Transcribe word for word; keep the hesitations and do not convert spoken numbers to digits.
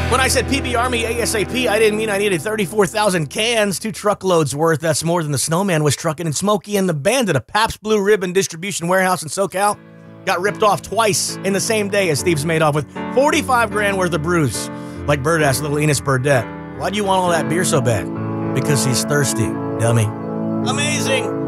When I said P B Army ASAP, I didn't mean I needed thirty-four thousand cans, two truckloads worth. That's more than the Snowman was trucking. And Smokey and the Bandit, a Pabst Blue Ribbon distribution warehouse in SoCal, got ripped off twice in the same day as Steve's made off with forty-five grand worth of brews. Like Bird asked little Enos Burdette, why do you want all that beer so bad? Because he's thirsty, dummy. Amazing.